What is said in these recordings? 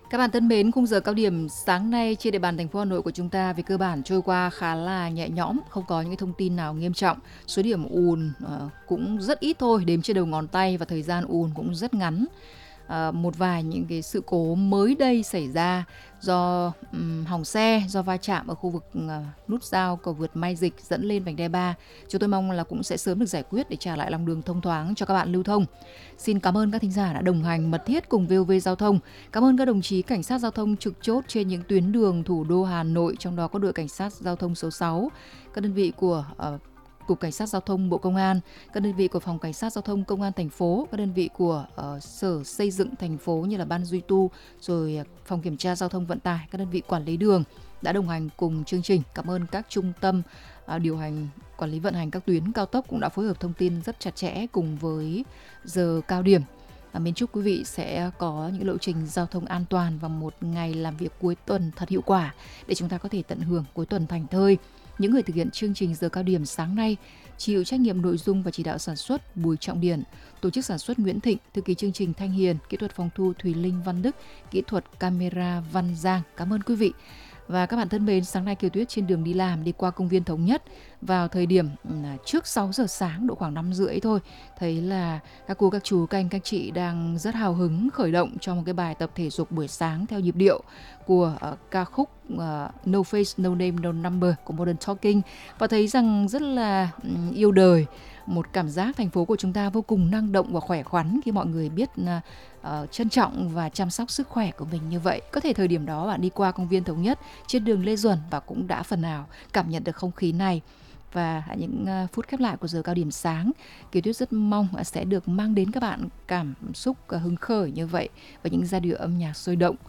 Các bạn thân mến, khung giờ cao điểm sáng nay trên địa bàn thành phố Hà Nội của chúng ta về cơ bản trôi qua khá là nhẹ nhõm, không có những cái thông tin nào nghiêm trọng. Số điểm ùn cũng rất ít thôi, đếm trên đầu ngón tay và thời gian ùn cũng rất ngắn. Một vài những cái sự cố mới đây xảy ra do hỏng xe, do va chạm ở khu vực nút giao cầu vượt Mai Dịch dẫn lên vành đai 3. Chúng tôi mong là cũng sẽ sớm được giải quyết để trả lại lòng đường thông thoáng cho các bạn lưu thông. Xin cảm ơn các thính giả đã đồng hành mật thiết cùng VOV Giao thông. Cảm ơn các đồng chí cảnh sát giao thông trực chốt trên những tuyến đường thủ đô Hà Nội, trong đó có đội cảnh sát giao thông số 6, các đơn vị của Cục Cảnh sát Giao thông Bộ Công an, các đơn vị của Phòng Cảnh sát Giao thông Công an thành phố, các đơn vị của Sở Xây dựng thành phố như là Ban Duy tu, rồi Phòng Kiểm tra Giao thông Vận tải, các đơn vị quản lý đường đã đồng hành cùng chương trình. Cảm ơn các trung tâm điều hành, quản lý vận hành các tuyến cao tốc cũng đã phối hợp thông tin rất chặt chẽ cùng với giờ cao điểm. Mến chúc quý vị sẽ có những lộ trình giao thông an toàn và một ngày làm việc cuối tuần thật hiệu quả để chúng ta có thể tận hưởng cuối tuần thành thơi. Những người thực hiện chương trình giờ cao điểm sáng nay chịu trách nhiệm nội dung và chỉ đạo sản xuất Bùi Trọng Điển, tổ chức sản xuất Nguyễn Thịnh, thư ký chương trình Thanh Hiền, kỹ thuật phòng thu Thùy Linh Văn Đức, kỹ thuật camera Văn Giang. Cảm ơn quý vị. Và các bạn thân mến, sáng nay Kiều Tuyết trên đường đi làm đi qua công viên Thống Nhất vào thời điểm trước 6 giờ sáng, độ khoảng 5 rưỡi thôi. Thấy là các cô, các chú, các anh, các chị đang rất hào hứng khởi động cho một cái bài tập thể dục buổi sáng theo nhịp điệu của ca khúc No Face, No Name, No Number của Modern Talking. Và thấy rằng rất là yêu đời. Một cảm giác thành phố của chúng ta vô cùng năng động và khỏe khoắn khi mọi người biết trân trọng và chăm sóc sức khỏe của mình như vậy. Có thể thời điểm đó bạn đi qua công viên Thống Nhất trên đường Lê Duẩn và cũng đã phần nào cảm nhận được không khí này. Và những phút khép lại của giờ cao điểm sáng, Kiều Tuyết rất mong sẽ được mang đến các bạn cảm xúc hứng khởi như vậy và những giai điệu âm nhạc sôi động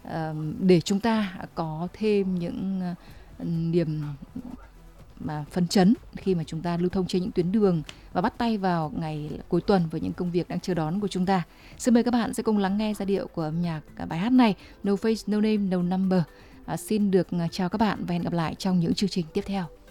để chúng ta có thêm những niềm mà phấn chấn khi mà chúng ta lưu thông trên những tuyến đường và bắt tay vào ngày cuối tuần với những công việc đang chờ đón của chúng ta. Xin mời các bạn sẽ cùng lắng nghe giai điệu của âm nhạc bài hát này No Face, No Name, No Number. Xin được chào các bạn và hẹn gặp lại trong những chương trình tiếp theo.